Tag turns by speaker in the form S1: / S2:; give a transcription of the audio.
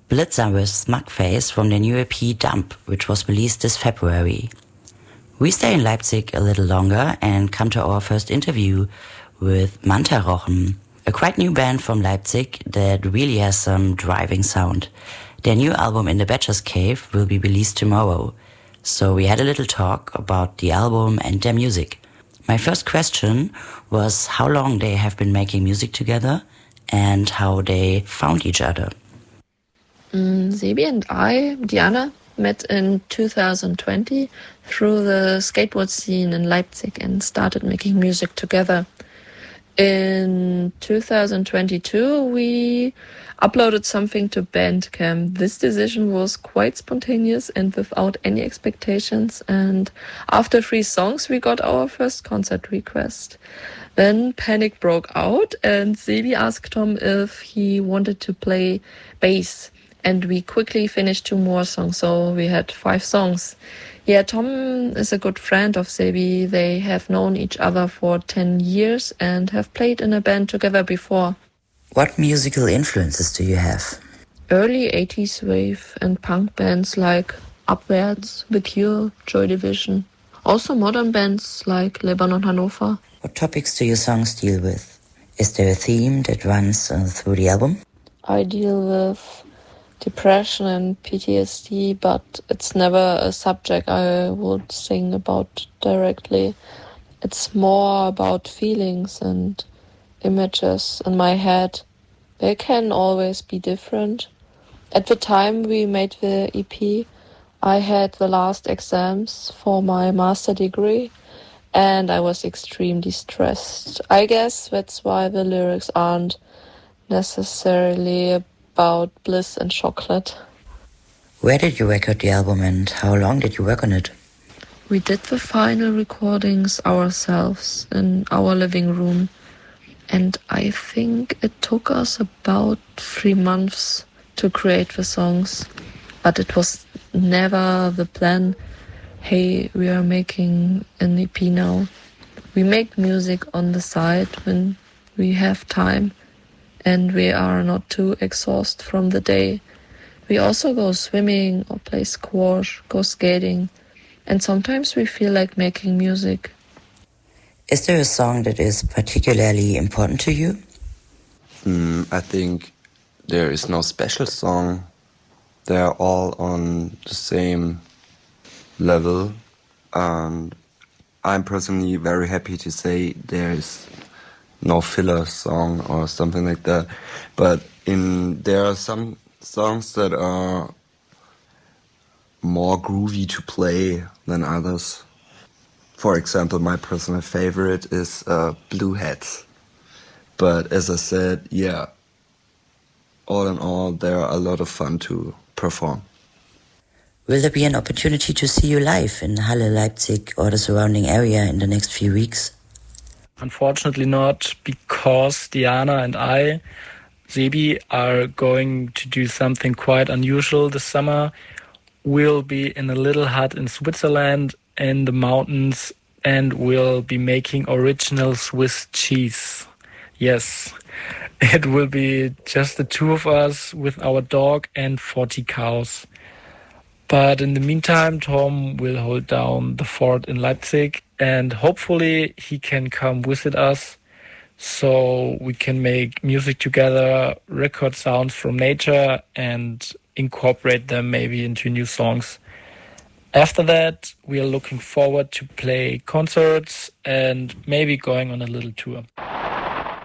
S1: Blitzer with Smugface from their new EP Dump, which was released this February. We stay in Leipzig a little longer and come to our first interview with Mantarochen, a quite new band from Leipzig that really has some driving sound. Their new album In the Badger's Cave will be released tomorrow, so we had a little talk about the album and their music. My first question was how long they have been making music together and how they found each other.
S2: Sebi and I, Diana, met in 2020 through the skateboard scene in Leipzig and started making music together. In 2022, we uploaded something to Bandcamp. This decision was quite spontaneous and without any expectations. And after 3 songs, we got our first concert request. Then panic broke out and Sebi asked Tom if he wanted to play bass. And we quickly finished 2 more songs, so we had 5 songs. Yeah, Tom is a good friend of Sebi. They have known each other for 10 years and have played in a band together before.
S1: What musical influences do you have?
S2: Early 80s wave and punk bands like Abwärts, The Cure, Joy Division. Also modern bands like Lebanon Hannover.
S1: What topics do your songs deal with? Is there a theme that runs through the album?
S2: I deal with depression and PTSD, but it's never a subject I would sing about directly. It's more about feelings and images in my head. They can always be different. At the time we made the EP, I had the last exams for my master degree and I was extremely stressed. I guess that's why the lyrics aren't necessarily about bliss and chocolate.
S1: Where did you record the album and how long did you work on it?
S2: We did the final recordings ourselves in our living room. And I think it took us about 3 months to create the songs. But it was never the plan, hey, we are making an EP now. We make music on the side when we have time and we are not too exhausted from the day. We also go swimming or play squash, go skating, and sometimes we feel like making music.
S1: Is there a song that is particularly important to you?
S3: I think there is no special song. They're all on the same level. And I'm personally very happy to say there is no filler song or something like that. But there are some songs that are more groovy to play than others. For example, my personal favorite is Blue Hats. But as I said, yeah, all in all, they are a lot of fun to perform.
S1: Will there be an opportunity to see you live in Halle, Leipzig or the surrounding area in the next few weeks?
S4: Unfortunately not, because Diana and I, Sebi, are going to do something quite unusual this summer. We'll be in a little hut in Switzerland in the mountains and we'll be making original Swiss cheese. Yes, it will be just the 2 of us with our dog and 40 cows. But in the meantime, Tom will hold down the fort in Leipzig and hopefully he can come visit us so we can make music together, record sounds from nature and incorporate them maybe into new songs. After that, we are looking forward to play concerts and maybe going on a little tour.